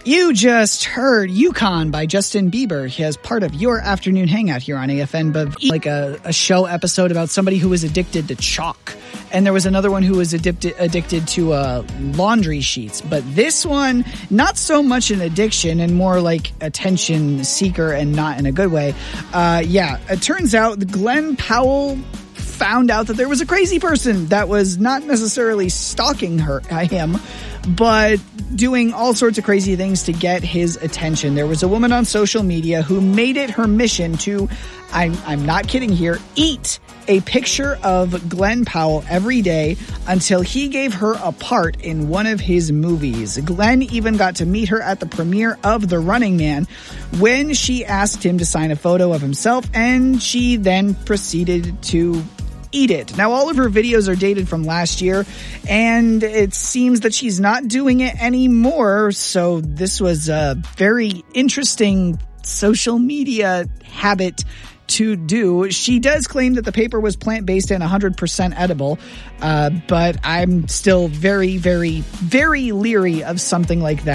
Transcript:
You just heard Yukon by Justin Bieber as part of your afternoon hangout here on AFN, but like a show episode about somebody who was addicted to chalk. And there was another one who was addicted to laundry sheets. But this one, not so much an addiction and more like attention seeker and not in a good way. It turns out Glenn Powell found out that there was a crazy person that was not necessarily stalking him, but doing all sorts of crazy things to get his attention. There was a woman on social media who made it her mission to, I'm not kidding here, eat a picture of Glenn Powell every day until he gave her a part in one of his movies. Glenn even got to meet her at the premiere of The Running Man when she asked him to sign a photo of himself, and she then proceeded to eat it. Now, all of her videos are dated from last year, and it seems that she's not doing it anymore. So this was a very interesting social media habit to do. She does claim that the paper was plant-based and 100% edible, but I'm still very, very, very leery of something like that.